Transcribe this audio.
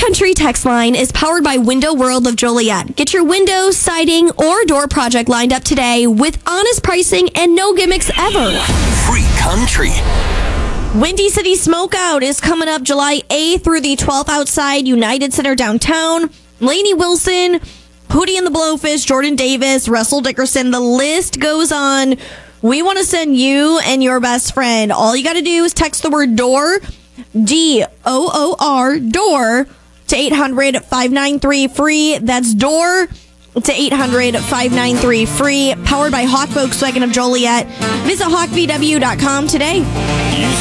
Country text line is powered by Window World of Joliet. Get your window, siding, or door project lined up today with honest pricing and no gimmicks ever. Free Country. Windy City Smokeout is coming up July 8th through the 12th outside United Center downtown. Lainey Wilson, Hootie and the Blowfish, Jordan Davis, Russell Dickerson, the list goes on. We want to send you and your best friend. All you got to do is text the word DOOR, DOOR, DOOR, to 800-593-FREE. That's DOOR to 800-593-FREE. Powered by Hawk Volkswagen of Joliet. Visit hawkvw.com today.